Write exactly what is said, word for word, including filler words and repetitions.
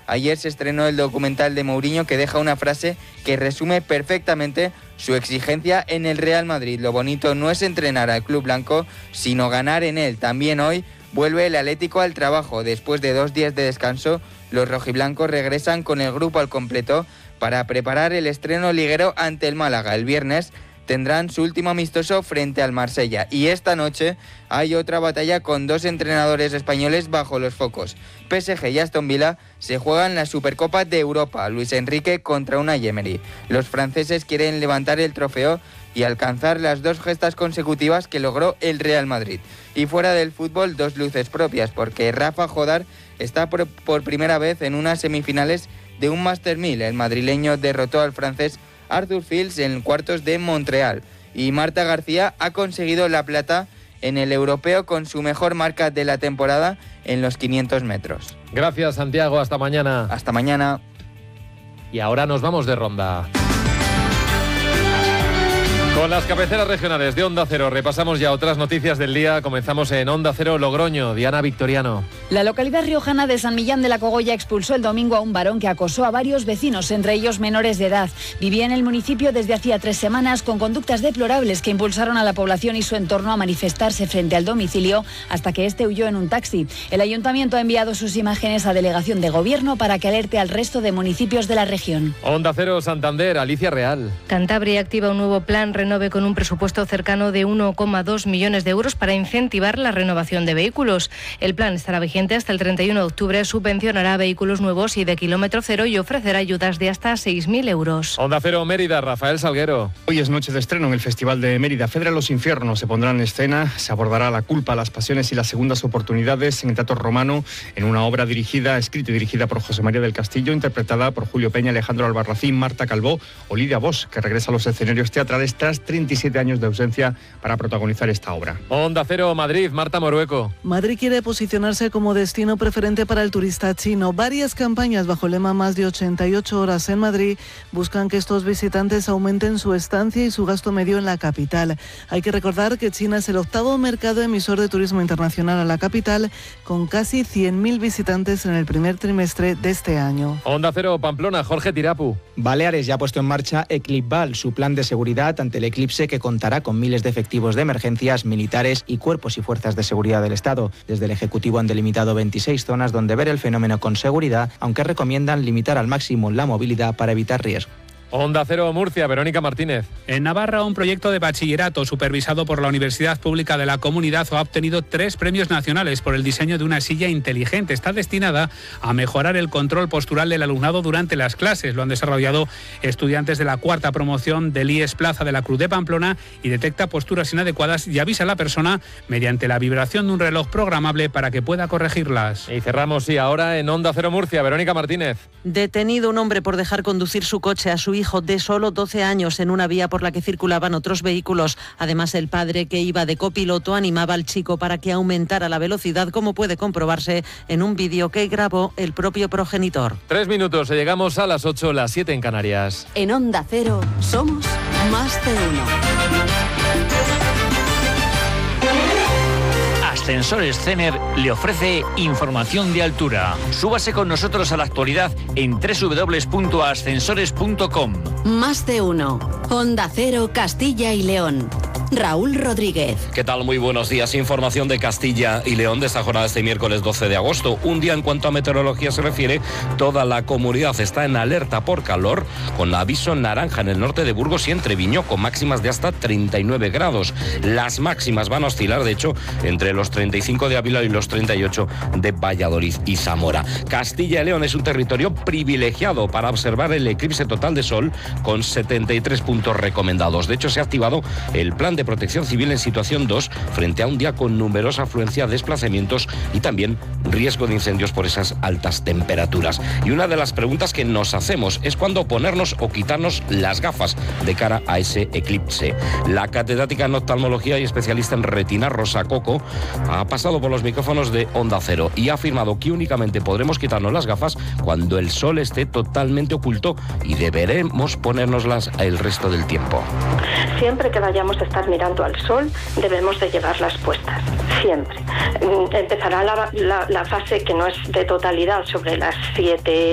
Ayer se estrenó el documental de Mourinho que deja una frase que resume perfectamente su exigencia en el Real Madrid. Lo bonito no es entrenar al club blanco, sino ganar en él. También hoy vuelve el Atlético al trabajo. Después de dos días de descanso, los rojiblancos regresan con el grupo al completo para preparar el estreno liguero ante el Málaga. El viernes tendrán su último amistoso frente al Marsella. Y esta noche hay otra batalla con dos entrenadores españoles bajo los focos. P S G y Aston Villa se juegan la Supercopa de Europa. Luis Enrique contra Unai Emery. Los franceses quieren levantar el trofeo y alcanzar las dos gestas consecutivas que logró el Real Madrid. Y fuera del fútbol, dos luces propias, porque Rafa Jodar está por, por primera vez en unas semifinales de un Master mil. El madrileño derrotó al francés Arthur Fields en cuartos de Montreal. Y Marta García ha conseguido la plata en el europeo con su mejor marca de la temporada en los quinientos metros. Gracias, Santiago. Hasta mañana. Hasta mañana. Y ahora nos vamos de ronda. Con las cabeceras regionales de Onda Cero repasamos ya otras noticias del día. Comenzamos en Onda Cero Logroño. Diana Victoriano. La localidad riojana de San Millán de la Cogolla expulsó el domingo a un varón que acosó a varios vecinos, entre ellos menores de edad. Vivía en el municipio desde hacía tres semanas con conductas deplorables que impulsaron a la población y su entorno a manifestarse frente al domicilio hasta que este huyó en un taxi. El ayuntamiento ha enviado sus imágenes a delegación de gobierno para que alerte al resto de municipios de la región. Onda Cero Santander, Alicia Real. Cantabria activa un nuevo plan Renove con un presupuesto cercano de uno coma dos millones de euros para incentivar la renovación de vehículos. El plan estará vigente hasta el treinta y uno de octubre, subvencionará vehículos nuevos y de kilómetro cero y ofrecerá ayudas de hasta seis mil euros. Onda Cero Mérida, Rafael Salguero. Hoy es noche de estreno en el Festival de Mérida. Fedra los Infiernos se pondrá en escena, se abordará la culpa, las pasiones y las segundas oportunidades en el Teatro Romano, en una obra dirigida, escrita y dirigida por José María del Castillo, interpretada por Julio Peña, Alejandro Albarracín, Marta Calvó o Lidia Bosch, que regresa a los escenarios teatrales tras treinta y siete años de ausencia para protagonizar esta obra. Onda Cero Madrid, Marta Morueco. Madrid quiere posicionarse como destino preferente para el turista chino. Varias campañas bajo el lema Más de ochenta y ocho horas en Madrid buscan que estos visitantes aumenten su estancia y su gasto medio en la capital. Hay que recordar que China es el octavo mercado emisor de turismo internacional a la capital, con casi cien mil visitantes en el primer trimestre de este año. Onda Cero Pamplona, Jorge Tirapu. Baleares ya ha puesto en marcha Eclipval, su plan de seguridad ante el eclipse que contará con miles de efectivos de emergencias, militares y cuerpos y fuerzas de seguridad del Estado. Desde el Ejecutivo han delimitado veintiséis zonas donde ver el fenómeno con seguridad, aunque recomiendan limitar al máximo la movilidad para evitar riesgos. Onda Cero Murcia, Verónica Martínez. En Navarra, un proyecto de bachillerato supervisado por la Universidad Pública de la Comunidad ha obtenido tres premios nacionales por el diseño de una silla inteligente. Está destinada a mejorar el control postural del alumnado durante las clases. Lo han desarrollado estudiantes de la cuarta promoción del I E S Plaza de la Cruz de Pamplona y detecta posturas inadecuadas y avisa a la persona mediante la vibración de un reloj programable para que pueda corregirlas. Y cerramos, sí, ahora en Onda Cero Murcia, Verónica Martínez. Detenido un hombre por dejar conducir su coche a su hijo hijo de solo doce años en una vía por la que circulaban otros vehículos. Además, el padre, que iba de copiloto, animaba al chico para que aumentara la velocidad, como puede comprobarse en un vídeo que grabó el propio progenitor. Tres minutos, llegamos a las ocho, las siete en Canarias. En Onda Cero somos más de uno. Ascensores Cener le ofrece información de altura. Súbase con nosotros a la actualidad en doble u doble u doble u punto ascensores punto com. Más de uno. Onda Cero, Castilla y León. Raúl Rodríguez. ¿Qué tal? Muy buenos días. Información de Castilla y León de esta jornada este miércoles doce de agosto. Un día en cuanto a meteorología se refiere, toda la comunidad está en alerta por calor, con aviso naranja en el norte de Burgos y en Treviño, con máximas de hasta treinta y nueve grados. Las máximas van a oscilar, de hecho, entre los treinta y cinco de Ávila y los treinta y ocho de Valladolid y Zamora. Castilla y León es un territorio privilegiado para observar el eclipse total de sol, con setenta y tres puntos recomendados. De hecho, se ha activado el plan de protección civil en situación dos frente a un día con numerosa afluencia de desplazamientos y también riesgo de incendios por esas altas temperaturas. Y una de las preguntas que nos hacemos es cuándo ponernos o quitarnos las gafas de cara a ese eclipse. La catedrática en oftalmología y especialista en retina, Rosa Coco, ha pasado por los micrófonos de Onda Cero y ha afirmado que únicamente podremos quitarnos las gafas cuando el sol esté totalmente oculto y deberemos ponérnoslas el resto del tiempo. Siempre que vayamos a estar mirando al sol, debemos de llevarlas puestas, siempre. Empezará la, la, la fase que no es de totalidad sobre las siete